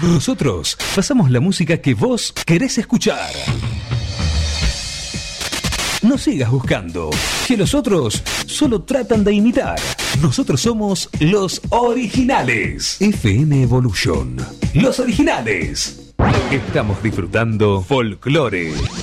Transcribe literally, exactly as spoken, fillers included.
Nosotros pasamos la música que vos querés escuchar. No sigas buscando, que los otros solo tratan de imitar. Nosotros somos los originales. F M Evolution. Los originales. Estamos disfrutando folclore.